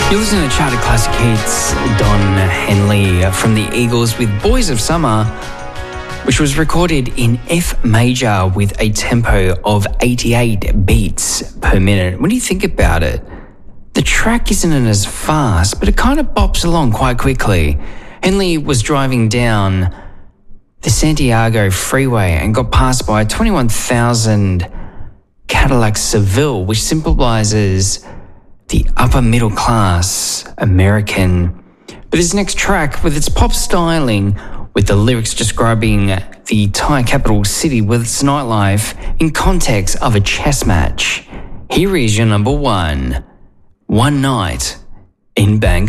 You're listening to Charted Classic Hits, Don Henley from the Eagles with Boys of Summer, which was recorded in F major with a tempo of 88 beats per minute. When you think about it, the track isn't as fast, but it kind of bops along quite quickly. Henley was driving down the Santiago freeway and got passed by a 21,000 Cadillac Seville, which symbolizes the upper middle class American. But this next track, with its pop styling, with the lyrics describing the Thai capital city with its nightlife in context of a chess match. Here is your number one, One Night in Bangkok.